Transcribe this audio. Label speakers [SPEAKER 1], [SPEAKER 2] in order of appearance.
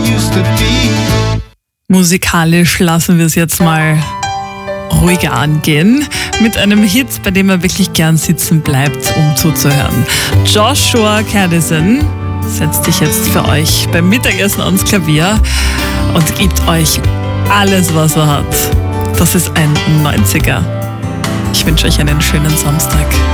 [SPEAKER 1] Musikalisch lassen wir es jetzt mal ruhiger angehen mit einem Hit, bei dem man wirklich gern sitzen bleibt, um zuzuhören. Joshua Kadison setzt sich jetzt für euch beim Mittagessen ans Klavier und gibt euch alles, was er hat. Das ist ein 90er. Ich wünsche euch einen schönen Samstag.